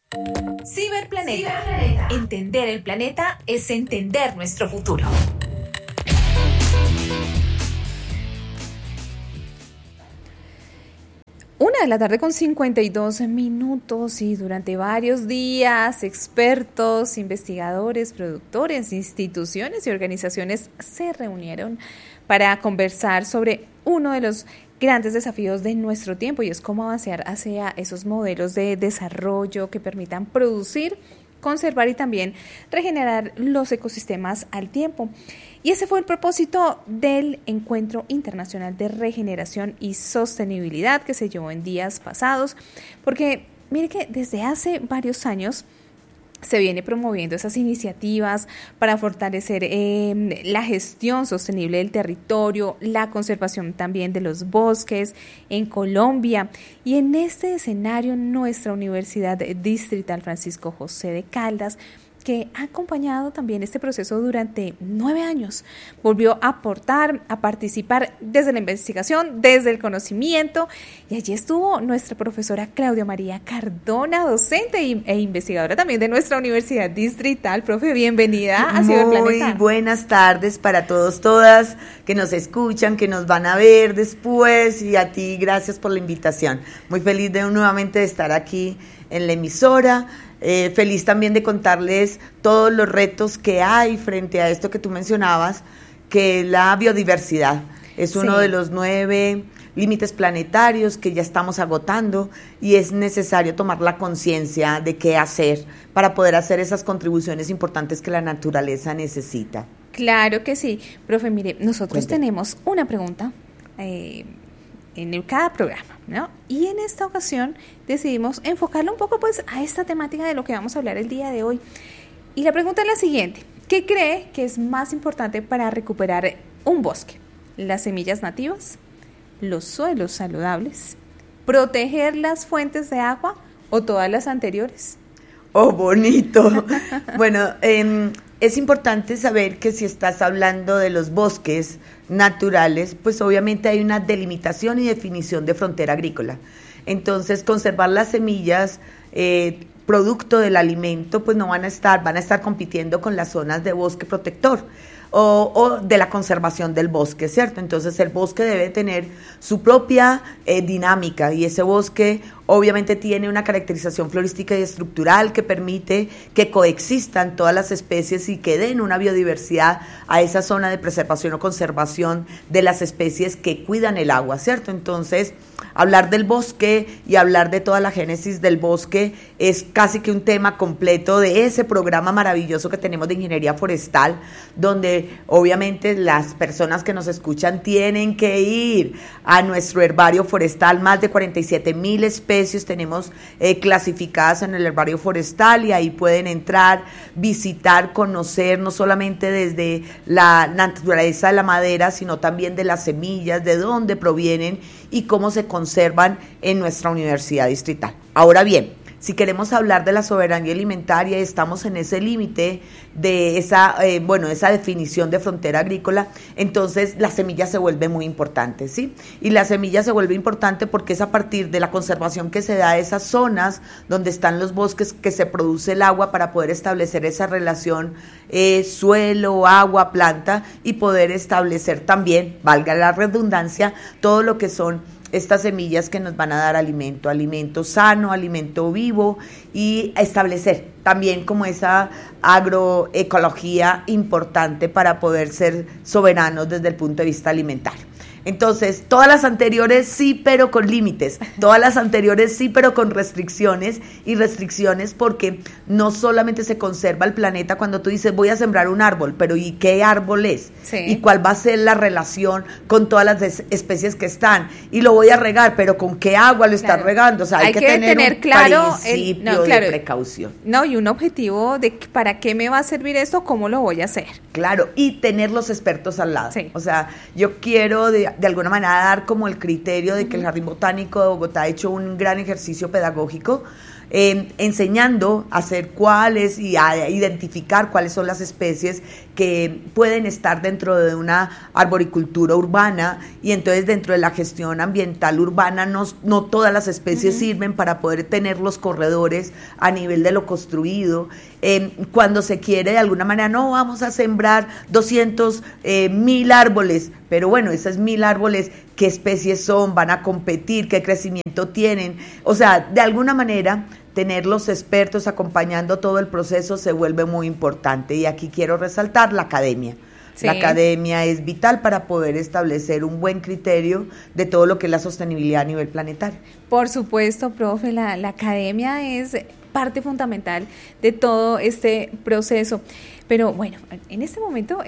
Ciberplaneta. Entender el planeta es entender nuestro futuro. 1:52 p.m. y durante varios días expertos, investigadores, productores, instituciones y organizaciones se reunieron para conversar sobre uno de los grandes desafíos de nuestro tiempo, y es cómo avanzar hacia esos modelos de desarrollo que permitan producir, conservar y también regenerar los ecosistemas al tiempo. Y ese fue el propósito del Encuentro Internacional de Regeneración y Sostenibilidad que se llevó en días pasados, porque mire que desde hace varios años se viene promoviendo esas iniciativas para fortalecer la gestión sostenible del territorio, la conservación también de los bosques en Colombia. Y en este escenario, nuestra Universidad Distrital Francisco José de Caldas, que ha acompañado también este proceso durante 9 años, volvió a aportar, a participar desde la investigación, desde el conocimiento, y allí estuvo nuestra profesora Claudia María Cardona, docente e investigadora también de nuestra Universidad Distrital. Profe, bienvenida a Ciberplaneta. Muy buenas tardes para todos, todas, que nos escuchan, que nos van a ver después, y a ti, gracias por la invitación. Muy feliz de nuevamente estar aquí en la emisora. Feliz también de contarles todos los retos que hay frente a esto que tú mencionabas, que la biodiversidad es uno de los 9 límites planetarios que ya estamos agotando, y es necesario tomar la conciencia de qué hacer para poder hacer esas contribuciones importantes que la naturaleza necesita. Claro que sí. Profe, mire, nosotros tenemos una pregunta en cada programa, ¿no? Y en esta ocasión decidimos enfocarlo un poco pues a esta temática de lo que vamos a hablar el día de hoy. Y la pregunta es la siguiente: ¿qué cree que es más importante para recuperar un bosque? ¿Las semillas nativas? ¿Los suelos saludables? ¿Proteger las fuentes de agua o todas las anteriores? ¡Oh, bonito! Bueno, es importante saber que si estás hablando de los bosques naturales, pues obviamente hay una delimitación y definición de frontera agrícola. Entonces, conservar las semillas, producto del alimento, pues no van a estar compitiendo con las zonas de bosque protector o de la conservación del bosque, ¿cierto? Entonces, el bosque debe tener su propia dinámica, y ese bosque obviamente tiene una caracterización florística y estructural que permite que coexistan todas las especies y que den una biodiversidad a esa zona de preservación o conservación de las especies que cuidan el agua, ¿cierto? Entonces, hablar del bosque y hablar de toda la génesis del bosque es casi que un tema completo de ese programa maravilloso que tenemos de ingeniería forestal, donde obviamente las personas que nos escuchan tienen que ir a nuestro herbario forestal. Más de 47,000 especies tenemos clasificadas en el herbario forestal, y ahí pueden entrar, visitar, conocer, no solamente desde la naturaleza de la madera, sino también de las semillas, de dónde provienen y cómo se conservan en nuestra universidad distrital. Ahora bien, si queremos hablar de la soberanía alimentaria, estamos en ese límite de esa definición de frontera agrícola. Entonces la semilla se vuelve muy importante, ¿sí? Y la semilla se vuelve importante porque es a partir de la conservación que se da de esas zonas donde están los bosques que se produce el agua, para poder establecer esa relación suelo, agua, planta, y poder establecer también, valga la redundancia, todo lo que son estas semillas que nos van a dar alimento sano, alimento vivo, y establecer también como esa agroecología importante para poder ser soberanos desde el punto de vista alimentario. Entonces, todas las anteriores sí, pero con límites, todas las anteriores sí, pero con restricciones, y restricciones porque no solamente se conserva el planeta cuando tú dices voy a sembrar un árbol, pero ¿y qué árbol es? Sí. ¿Y cuál va a ser la relación con todas las especies que están? Y lo voy a regar, pero ¿con qué agua lo estás regando? O sea, hay que tener un claro principio de precaución. No, y un objetivo de para qué me va a servir esto, cómo lo voy a hacer. Claro, y tener los expertos al lado. Sí. O sea, yo quiero de alguna manera dar como el criterio de que el Jardín Botánico de Bogotá ha hecho un gran ejercicio pedagógico enseñando a hacer cuáles y a identificar cuáles son las especies que pueden estar dentro de una arboricultura urbana, y entonces dentro de la gestión ambiental urbana no todas las especies sirven para poder tener los corredores a nivel de lo construido. Cuando se quiere de alguna manera, no, vamos a sembrar 200.000 árboles, pero bueno, esos 1.000 árboles, ¿qué especies son? ¿Van a competir? ¿Qué crecimiento tienen? O sea, de alguna manera, tener los expertos acompañando todo el proceso se vuelve muy importante, y aquí quiero resaltar la academia. Sí. La academia es vital para poder establecer un buen criterio de todo lo que es la sostenibilidad a nivel planetario. Por supuesto, profe, la academia es parte fundamental de todo este proceso. Pero bueno, en este momento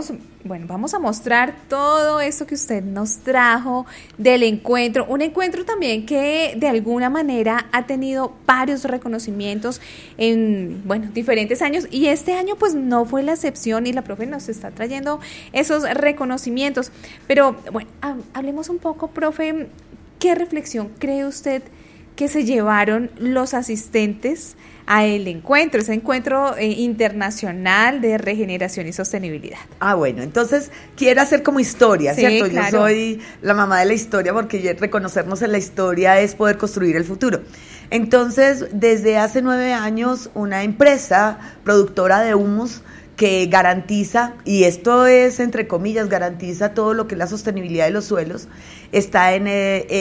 vamos a mostrar todo esto que usted nos trajo del encuentro, un encuentro también que de alguna manera ha tenido varios reconocimientos en, diferentes años, y este año pues no fue la excepción, y la profe nos está trayendo esos reconocimientos. Pero bueno, hablemos un poco, profe, ¿qué reflexión cree usted que se llevaron los asistentes a ese encuentro internacional de regeneración y sostenibilidad? Bueno, entonces quiero hacer como historia, sí, ¿cierto? Claro. Yo soy la mamá de la historia, porque reconocernos en la historia es poder construir el futuro. Entonces, desde hace 9 años, una empresa productora de humos que garantiza, y esto es entre comillas, garantiza todo lo que es la sostenibilidad de los suelos, está en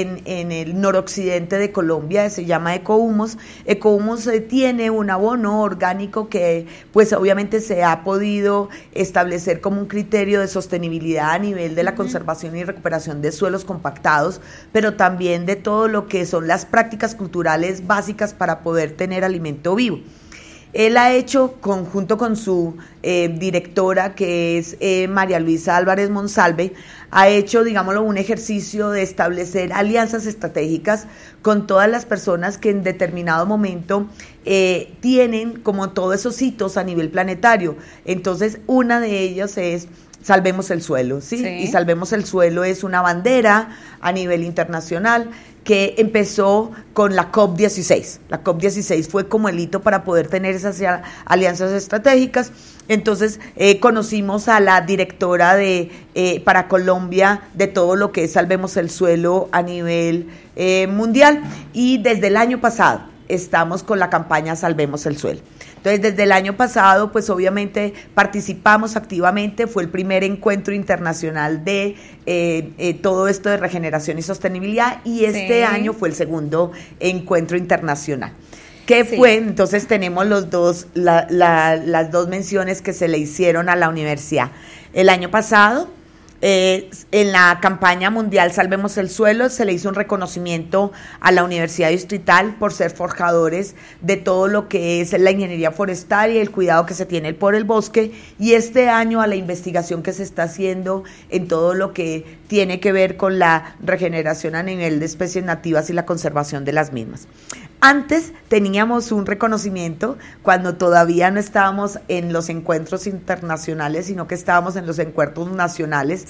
el noroccidente de Colombia, se llama Ecohumos. Ecohumos tiene un abono orgánico que pues obviamente se ha podido establecer como un criterio de sostenibilidad a nivel de la conservación y recuperación de suelos compactados, pero también de todo lo que son las prácticas culturales básicas para poder tener alimento vivo. Él ha hecho, junto con su directora, que es María Luisa Álvarez Monsalve, ha hecho, digámoslo, un ejercicio de establecer alianzas estratégicas con todas las personas que en determinado momento tienen como todos esos hitos a nivel planetario. Entonces, una de ellas es Salvemos el Suelo, ¿sí? Y Salvemos el Suelo es una bandera a nivel internacional que empezó con la COP16. La COP16 fue como el hito para poder tener esas alianzas estratégicas. Entonces conocimos a la directora para Colombia de todo lo que es Salvemos el Suelo a nivel mundial, y desde el año pasado estamos con la campaña Salvemos el Suelo. Entonces, desde el año pasado, pues obviamente participamos activamente, fue el primer encuentro internacional de todo esto de regeneración y sostenibilidad, y este año fue el segundo encuentro internacional. ¿Qué fue? Entonces tenemos las dos menciones que se le hicieron a la universidad. El año pasado, en la campaña mundial Salvemos el Suelo, se le hizo un reconocimiento a la Universidad Distrital por ser forjadores de todo lo que es la ingeniería forestal y el cuidado que se tiene por el bosque, y este año a la investigación que se está haciendo en todo lo que tiene que ver con la regeneración a nivel de especies nativas y la conservación de las mismas. Antes teníamos un reconocimiento cuando todavía no estábamos en los encuentros internacionales, sino que estábamos en los encuentros nacionales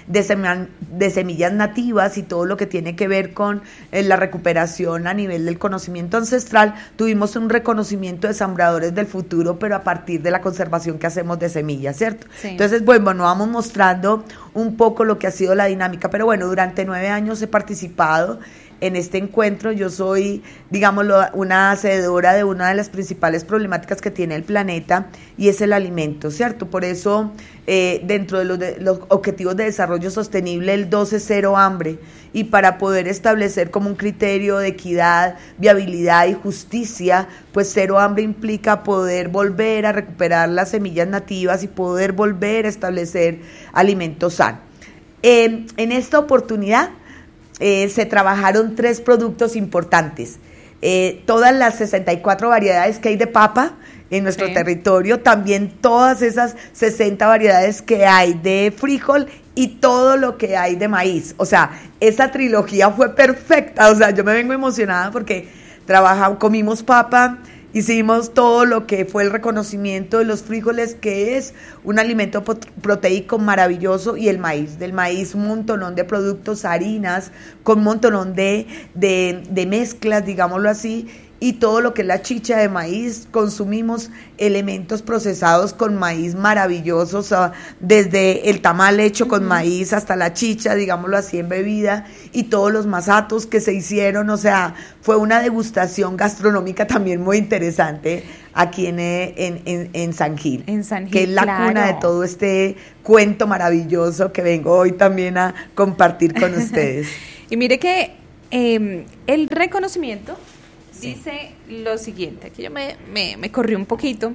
de semillas nativas y todo lo que tiene que ver con la recuperación a nivel del conocimiento ancestral. Tuvimos un reconocimiento de sembradores del futuro, pero a partir de la conservación que hacemos de semillas, ¿cierto? Entonces, bueno, vamos mostrando un poco lo que ha sido la dinámica, pero bueno, durante 9 años he participado en este encuentro. Yo soy, digámoslo, una hacedora de una de las principales problemáticas que tiene el planeta, y es el alimento, ¿cierto? Por eso, dentro de los objetivos de desarrollo sostenible, el 12 es cero hambre, y para poder establecer como un criterio de equidad, viabilidad y justicia, pues cero hambre implica poder volver a recuperar las semillas nativas y poder volver a establecer alimentos sanos. En esta oportunidad, se trabajaron 3 productos importantes. Todas las 64 variedades que hay de papa en nuestro territorio, también todas esas 60 variedades que hay de frijol y todo lo que hay de maíz. O sea, esa trilogía fue perfecta. O sea, yo me vengo emocionada porque comimos papa, hicimos todo lo que fue el reconocimiento de los frijoles, que es un alimento proteico maravilloso, y el maíz. Del maíz un montonón de productos, harinas, con un montonón de mezclas, digámoslo así, y todo lo que es la chicha de maíz, consumimos elementos procesados con maíz maravillosos, desde el tamal hecho con maíz hasta la chicha, digámoslo así, en bebida, y todos los masatos que se hicieron, o sea, fue una degustación gastronómica también muy interesante aquí en San Gil. En San Gil, que es la cuna de todo este cuento maravilloso que vengo hoy también a compartir con ustedes. Y mire que el reconocimiento dice lo siguiente, aquí yo me corrí un poquito,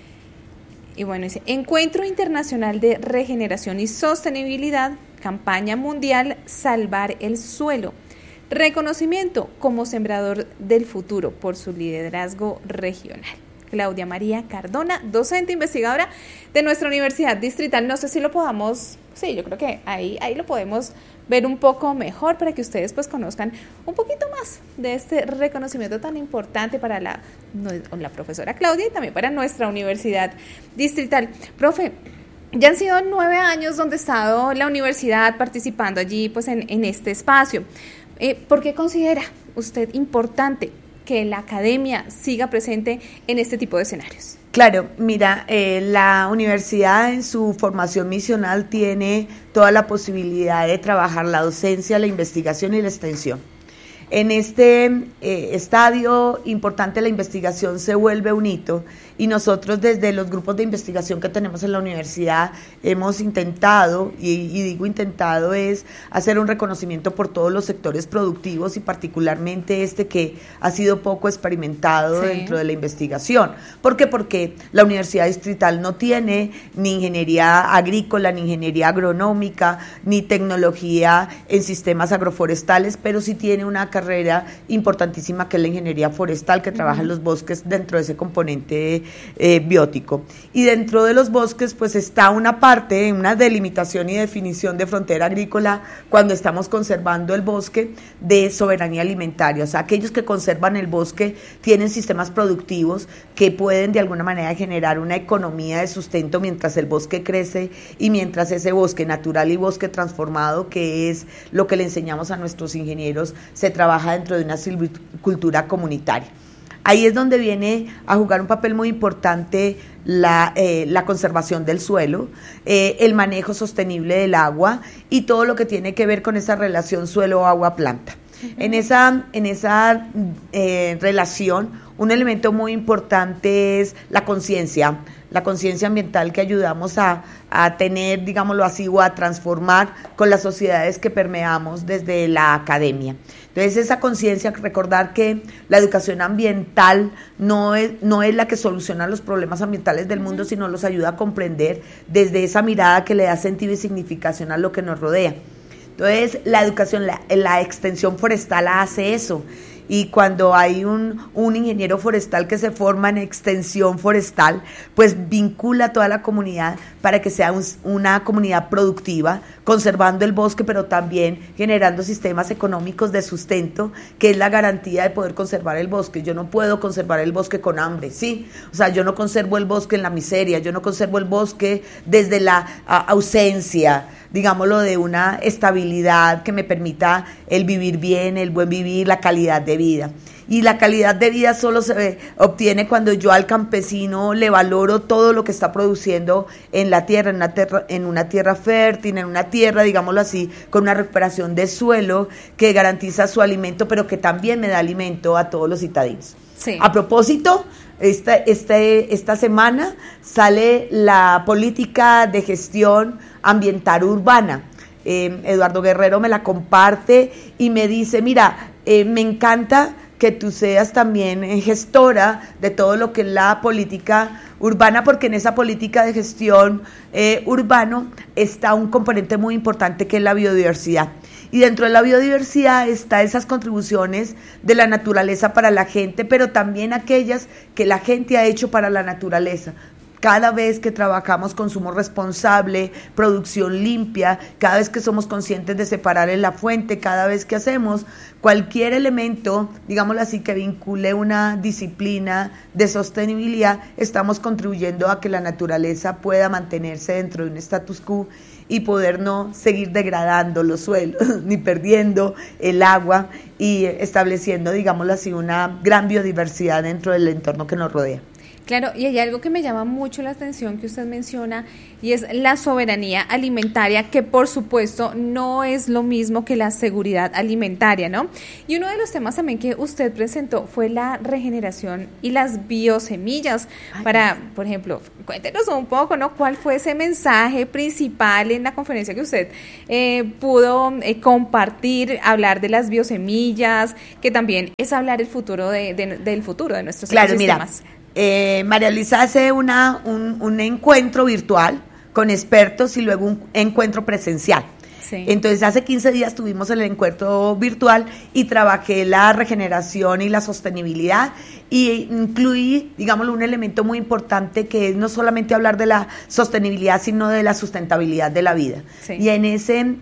y bueno, dice: Encuentro Internacional de Regeneración y Sostenibilidad, campaña mundial Salvar el Suelo, reconocimiento como sembrador del futuro por su liderazgo regional. Claudia María Cardona, docente investigadora de nuestra Universidad Distrital. No sé si lo podamos, sí, yo creo que ahí lo podemos ver un poco mejor para que ustedes pues conozcan un poquito más de este reconocimiento tan importante para la profesora Claudia y también para nuestra Universidad Distrital. Profe, ya han sido 9 años donde ha estado la universidad participando allí pues en este espacio. ¿Por qué considera usted importante que la academia siga presente en este tipo de escenarios? Claro, mira, la universidad en su formación misional tiene toda la posibilidad de trabajar la docencia, la investigación y la extensión. En este estadio importante la investigación se vuelve un hito y nosotros desde los grupos de investigación que tenemos en la universidad hemos intentado, y digo intentado, es hacer un reconocimiento por todos los sectores productivos y particularmente este que ha sido poco experimentado dentro de la investigación. ¿Por qué? Porque la Universidad Distrital no tiene ni ingeniería agrícola, ni ingeniería agronómica, ni tecnología en sistemas agroforestales, pero sí tiene una carrera importantísima que es la ingeniería forestal, que trabaja en los bosques dentro de ese componente biótico. Y dentro de los bosques pues está una parte, una delimitación y definición de frontera agrícola cuando estamos conservando el bosque de soberanía alimentaria. O sea, aquellos que conservan el bosque tienen sistemas productivos que pueden de alguna manera generar una economía de sustento mientras el bosque crece y mientras ese bosque natural y bosque transformado, que es lo que le enseñamos a nuestros ingenieros, se trabaja dentro de una silvicultura comunitaria. Ahí es donde viene a jugar un papel muy importante la conservación del suelo, el manejo sostenible del agua y todo lo que tiene que ver con esa relación suelo-agua-planta. En esa relación, un elemento muy importante es la conciencia ambiental que ayudamos a tener, digámoslo así, o a transformar con las sociedades que permeamos desde la academia. Entonces, esa conciencia, recordar que la educación ambiental no es la que soluciona los problemas ambientales del mundo, sino los ayuda a comprender desde esa mirada que le da sentido y significación a lo que nos rodea. Entonces, la educación, la extensión forestal hace eso. Y cuando hay un ingeniero forestal que se forma en extensión forestal, pues vincula a toda la comunidad para que sea una comunidad productiva, conservando el bosque, pero también generando sistemas económicos de sustento, que es la garantía de poder conservar el bosque. Yo no puedo conservar el bosque con hambre, ¿sí? O sea, yo no conservo el bosque en la miseria, yo no conservo el bosque desde la ausencia, digámoslo, de una estabilidad que me permita el vivir bien, el buen vivir, la calidad de vida. Y la calidad de vida solo se obtiene cuando yo al campesino le valoro todo lo que está produciendo en la tierra, en una tierra fértil, en una tierra, digámoslo así, con una recuperación de suelo que garantiza su alimento, pero que también me da alimento a todos los citadinos. Sí. A propósito, esta semana sale la política de gestión ambiental urbana. Eduardo Guerrero me la comparte y me dice, mira, me encanta que tú seas también gestora de todo lo que es la política urbana, porque en esa política de gestión urbano está un componente muy importante que es la biodiversidad. Y dentro de la biodiversidad está esas contribuciones de la naturaleza para la gente, pero también aquellas que la gente ha hecho para la naturaleza. Cada vez que trabajamos consumo responsable, producción limpia, cada vez que somos conscientes de separar en la fuente, cada vez que hacemos cualquier elemento, digámoslo así, que vincule una disciplina de sostenibilidad, estamos contribuyendo a que la naturaleza pueda mantenerse dentro de un status quo y poder no seguir degradando los suelos ni perdiendo el agua y estableciendo, digámoslo así, una gran biodiversidad dentro del entorno que nos rodea. Claro, y hay algo que me llama mucho la atención que usted menciona y es la soberanía alimentaria, que por supuesto no es lo mismo que la seguridad alimentaria, ¿no? Y uno de los temas también que usted presentó fue la regeneración y las biosemillas. Por ejemplo, cuéntenos un poco, ¿no? ¿Cuál fue ese mensaje principal en la conferencia que usted pudo compartir, hablar de las biosemillas, que también es hablar del futuro de nuestros ecosistemas? María Luisa hace un encuentro virtual con expertos y luego un encuentro presencial. Sí. Entonces hace 15 días tuvimos el encuentro virtual y trabajé la regeneración y la sostenibilidad y incluí, digámoslo, un elemento muy importante que es no solamente hablar de la sostenibilidad, sino de la sustentabilidad de la vida. Sí. Y en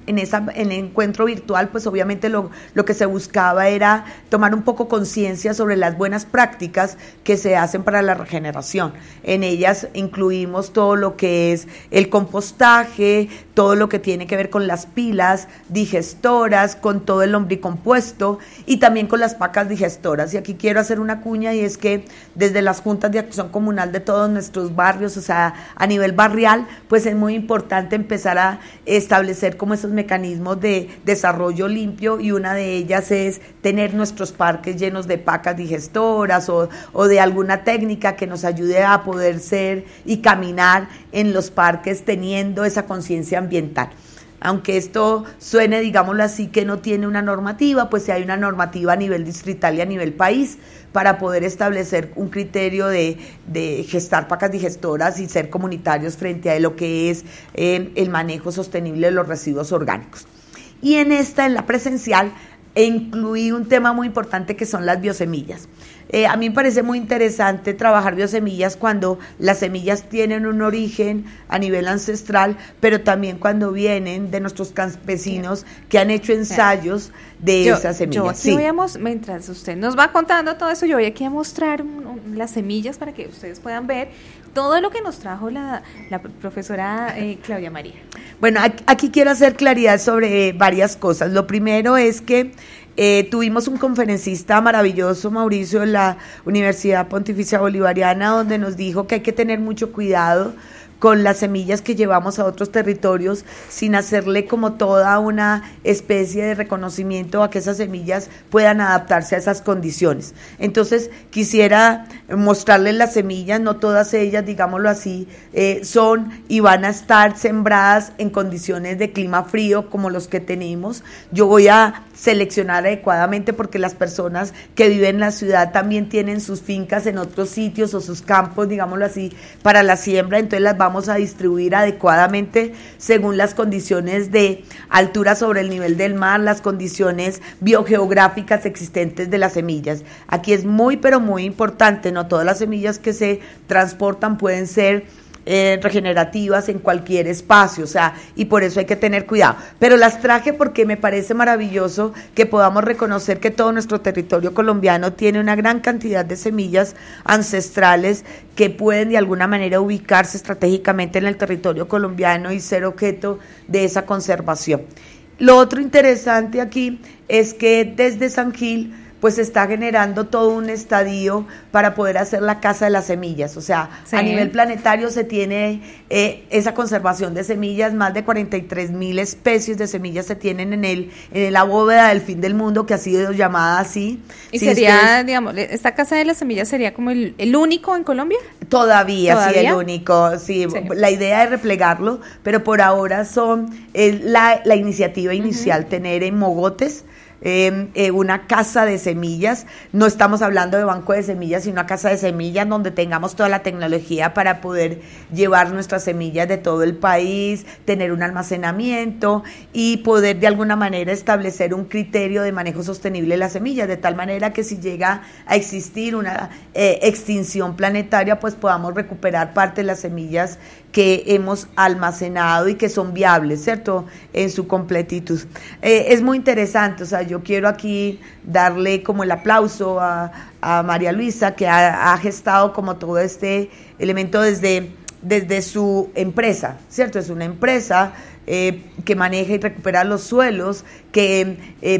el encuentro virtual, pues obviamente lo que se buscaba era tomar un poco conciencia sobre las buenas prácticas que se hacen para la regeneración. En ellas incluimos todo lo que es el compostaje, todo lo que tiene que ver con las pilas digestoras, con todo el lombricompuesto y también con las pacas digestoras. Y aquí quiero hacer una cuña y es que desde las juntas de acción comunal de todos nuestros barrios, o sea, a nivel barrial, pues es muy importante empezar a establecer como esos mecanismos de desarrollo limpio y una de ellas es tener nuestros parques llenos de pacas digestoras o de alguna técnica que nos ayude a poder ser y caminar en los parques teniendo esa conciencia ambiental. Aunque esto suene, digámoslo así, que no tiene una normativa, pues sí hay una normativa a nivel distrital y a nivel país para poder establecer un criterio de gestar pacas digestoras y ser comunitarios frente a lo que es el manejo sostenible de los residuos orgánicos. Y en la presencial, incluí un tema muy importante que son las biosemillas. A mí me parece muy interesante trabajar biosemillas cuando las semillas tienen un origen a nivel ancestral, pero también cuando vienen de nuestros campesinos que han hecho ensayos de esas semillas. Yo aquí mientras usted nos va contando todo eso, yo voy aquí a mostrar las semillas para que ustedes puedan ver todo lo que nos trajo la profesora Claudia María. Bueno, aquí quiero hacer claridad sobre varias cosas. Lo primero es que tuvimos un conferencista maravilloso, Mauricio, de la Universidad Pontificia Bolivariana, donde nos dijo que hay que tener mucho cuidado con las semillas que llevamos a otros territorios sin hacerle como toda una especie de reconocimiento a que esas semillas puedan adaptarse a esas condiciones. Entonces quisiera mostrarles las semillas, no todas ellas, digámoslo así, son y van a estar sembradas en condiciones de clima frío como los que tenemos. Yo voy a seleccionar adecuadamente porque las personas que viven en la ciudad también tienen sus fincas en otros sitios o sus campos, digámoslo así, para la siembra, entonces las vamos a distribuir adecuadamente según las condiciones de altura sobre el nivel del mar, las condiciones biogeográficas existentes de las semillas. Aquí es muy, pero muy importante, no todas las semillas que se transportan pueden ser regenerativas en cualquier espacio, o sea, y por eso hay que tener cuidado. Pero las traje porque me parece maravilloso que podamos reconocer que todo nuestro territorio colombiano tiene una gran cantidad de semillas ancestrales que pueden de alguna manera ubicarse estratégicamente en el territorio colombiano y ser objeto de esa conservación. Lo otro interesante aquí es que desde San Gil pues se está generando todo un estadio para poder hacer la casa de las semillas, o sea, sí. A nivel planetario se tiene esa conservación de semillas, más de 43,000 especies de semillas se tienen en la bóveda del fin del mundo, que ha sido llamada así. ¿Y sería, digamos, esta casa de las semillas sería como el único en Colombia? Todavía, sí, el único, sí, la idea es replegarlo, pero por ahora la iniciativa inicial, tener en Mogotes, una casa de semillas, no estamos hablando de banco de semillas, sino una casa de semillas donde tengamos toda la tecnología para poder llevar nuestras semillas de todo el país, tener un almacenamiento y poder de alguna manera establecer un criterio de manejo sostenible de las semillas, de tal manera que si llega a existir una extinción planetaria, pues podamos recuperar parte de las semillas que hemos almacenado y que son viables, ¿cierto?, en su completitud. Es muy interesante, o sea, yo quiero aquí darle como el aplauso a María Luisa, que ha gestado como todo este elemento desde su empresa, ¿cierto? Es una empresa que maneja y recupera los suelos, que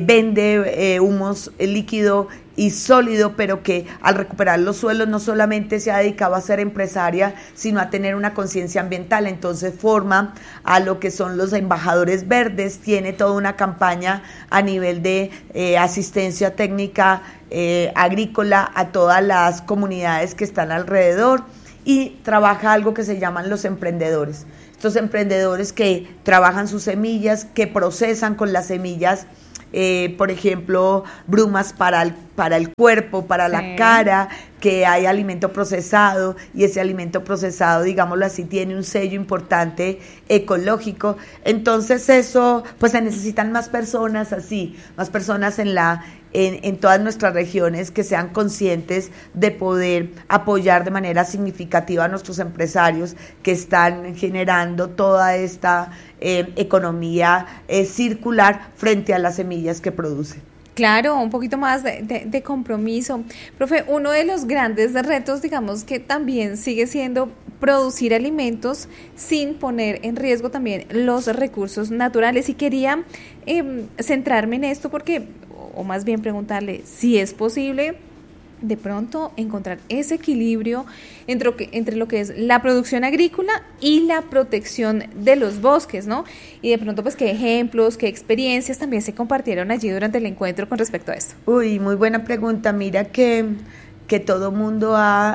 vende humos líquido y sólido, pero que al recuperar los suelos no solamente se ha dedicado a ser empresaria, sino a tener una conciencia ambiental. Entonces forma a lo que son los embajadores verdes, tiene toda una campaña a nivel de asistencia técnica agrícola a todas las comunidades que están alrededor, y trabaja algo que se llaman los emprendedores. Estos emprendedores que trabajan sus semillas, que procesan con las semillas, por ejemplo, brumas para el cuerpo, para la cara, que hay alimento procesado, y ese alimento procesado, digámoslo así, tiene un sello importante ecológico. Entonces eso, pues se necesitan más personas así, más personas en todas nuestras regiones que sean conscientes de poder apoyar de manera significativa a nuestros empresarios que están generando toda esta economía circular frente a las semillas que producen. Claro, un poquito más de compromiso. Profe, uno de los grandes retos, digamos, que también sigue siendo producir alimentos sin poner en riesgo también los recursos naturales. Y quería centrarme en esto porque, o más bien preguntarle si es posible de pronto encontrar ese equilibrio entre lo que es la producción agrícola y la protección de los bosques, ¿no? Y de pronto, pues, ¿qué ejemplos, qué experiencias también se compartieron allí durante el encuentro con respecto a esto? Uy, muy buena pregunta. Mira que todo mundo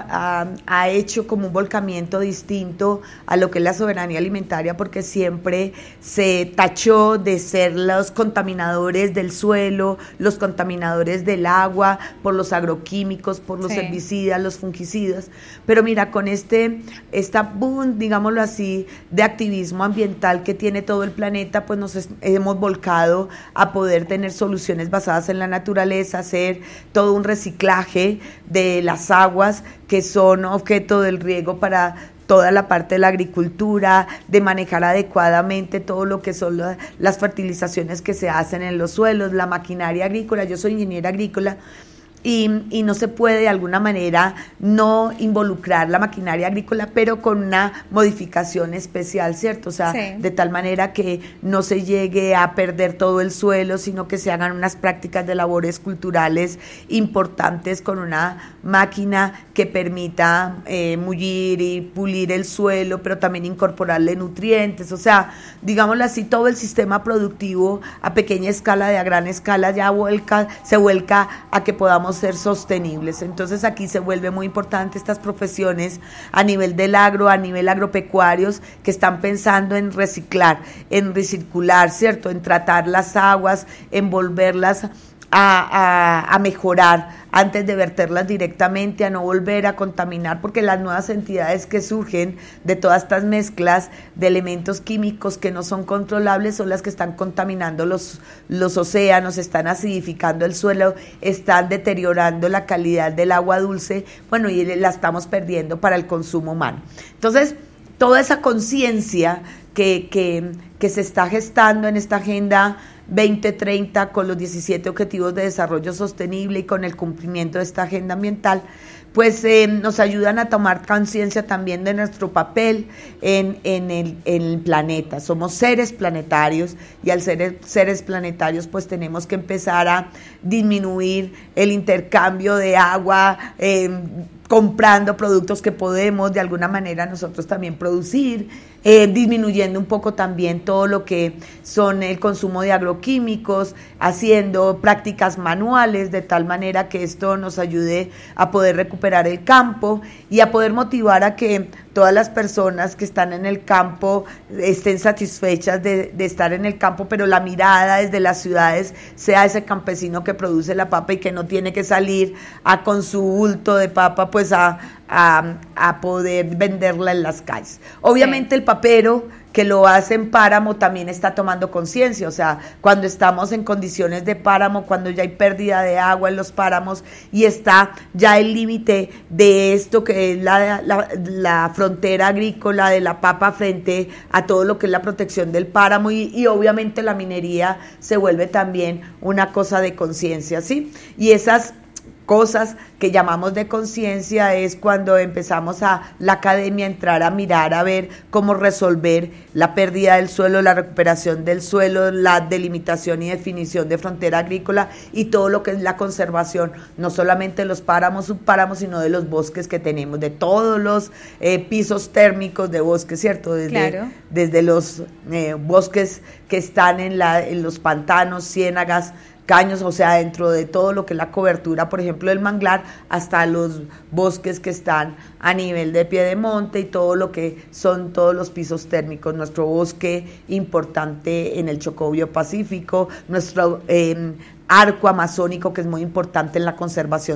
ha hecho como un volcamiento distinto a lo que es la soberanía alimentaria, porque siempre se tachó de ser los contaminadores del suelo, los contaminadores del agua, por los agroquímicos, por los herbicidas, los fungicidas. Pero mira, con esta boom, digámoslo así, de activismo ambiental que tiene todo el planeta, pues nos hemos volcado a poder tener soluciones basadas en la naturaleza, hacer todo un reciclaje de las aguas que son objeto del riego para toda la parte de la agricultura, de manejar adecuadamente todo lo que son las fertilizaciones que se hacen en los suelos, la maquinaria agrícola. Yo soy ingeniera agrícola y no se puede de alguna manera no involucrar la maquinaria agrícola, pero con una modificación especial, ¿cierto? O sea, de tal manera que no se llegue a perder todo el suelo, sino que se hagan unas prácticas de labores culturales importantes con una máquina que permita mullir y pulir el suelo, pero también incorporarle nutrientes. O sea, digámoslo así, todo el sistema productivo a pequeña escala, de a gran escala, ya se vuelca a que podamos ser sostenibles. Entonces aquí se vuelve muy importante estas profesiones a nivel del agro, a nivel agropecuarios, que están pensando en reciclar, en recircular, ¿cierto? En tratar las aguas, en volverlas a mejorar antes de verterlas directamente, a no volver a contaminar, porque las nuevas entidades que surgen de todas estas mezclas de elementos químicos que no son controlables son las que están contaminando los océanos, están acidificando el suelo, están deteriorando la calidad del agua dulce, bueno, y la estamos perdiendo para el consumo humano. Entonces, toda esa conciencia que se está gestando en esta agenda 2030 con los 17 Objetivos de Desarrollo Sostenible y con el cumplimiento de esta agenda ambiental, pues nos ayudan a tomar conciencia también de nuestro papel en el planeta. Somos seres planetarios y al ser seres planetarios pues tenemos que empezar a disminuir el intercambio de agua, comprando productos que podemos de alguna manera nosotros también producir, disminuyendo un poco también todo lo que son el consumo de agroquímicos, haciendo prácticas manuales de tal manera que esto nos ayude a poder recuperar el campo y a poder motivar a que todas las personas que están en el campo estén satisfechas de estar en el campo, pero la mirada desde las ciudades sea ese campesino que produce la papa y que no tiene que salir con su bulto de papa pues a poder venderla en las calles. Obviamente el papero que lo hace en páramo también está tomando conciencia, o sea, cuando estamos en condiciones de páramo, cuando ya hay pérdida de agua en los páramos y está ya el límite de esto que es la frontera agrícola de la papa frente a todo lo que es la protección del páramo y obviamente la minería se vuelve también una cosa de conciencia, ¿sí? Y esas cosas que llamamos de conciencia es cuando empezamos la academia a entrar a mirar, a ver cómo resolver la pérdida del suelo, la recuperación del suelo, la delimitación y definición de frontera agrícola y todo lo que es la conservación, no solamente de los páramos, subpáramos, sino de los bosques que tenemos, de todos los pisos térmicos de bosques, ¿cierto? Desde los bosques que están en los pantanos, ciénagas, caños, o sea, dentro de todo lo que es la cobertura, por ejemplo, del manglar, hasta los bosques que están a nivel de piedemonte y todo lo que son todos los pisos térmicos, nuestro bosque importante en el Chocó Biopacífico, nuestro arco amazónico, que es muy importante en la conservación